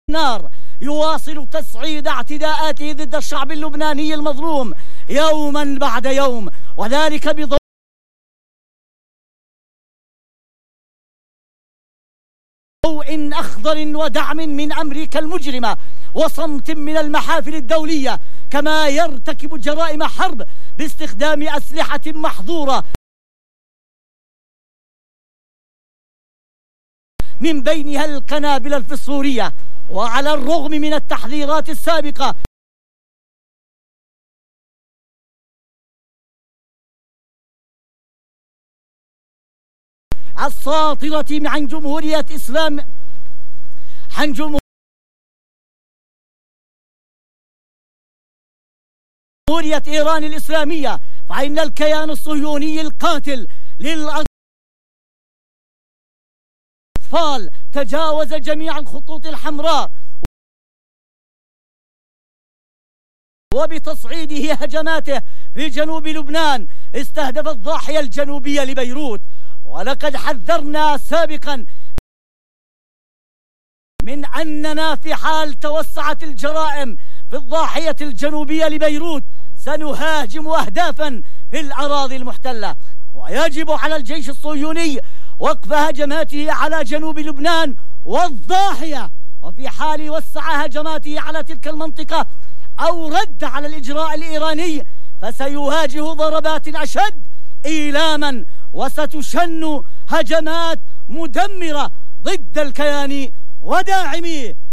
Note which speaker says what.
Speaker 1: النار يواصل تصعيد اعتداءاته ضد الشعب اللبناني المظلوم يوما بعد يوم، وذلك بضوء أخضر ودعم من أمريكا المجرمة وصمت من المحافل الدولية، كما يرتكب جرائم حرب باستخدام أسلحة محظورة من بينها القنابل الفسفورية. وعلى الرغم من التحذيرات السابقة الساطرة عن جمهورية إيران الإسلامية، فإن الكيان الصهيوني القاتل للأطفال تجاوز جميع الخطوط الحمراء، وبتصعيده هجماته في جنوب لبنان استهدف الضاحية الجنوبية لبيروت. ولقد حذرنا سابقا من أننا في حال توسعت الجرائم في الضاحية الجنوبية لبيروت سنهاجم أهدافا في الأراضي المحتلة، ويجب على الجيش الصهيوني وقف هجماته على جنوب لبنان والضاحية، وفي حال وسع هجماته على تلك المنطقة أو رد على الإجراء الإيراني فسيواجه ضربات أشد إيلاما، وستشن هجمات مدمرة ضد الكيان وداعميه.